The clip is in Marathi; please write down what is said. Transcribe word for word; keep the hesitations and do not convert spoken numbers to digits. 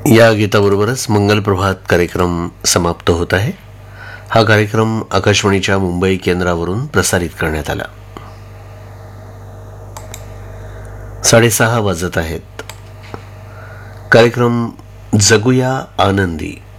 या गीताबरोबरच मंगल प्रभात कार्यक्रम समाप्त होत आहे. हा कार्यक्रम आकाशवाणीच्या मुंबई केंद्रावरून प्रसारित करण्यात आला. साडेसहा वाजत आहेत. कार्यक्रम जगूया आनंदी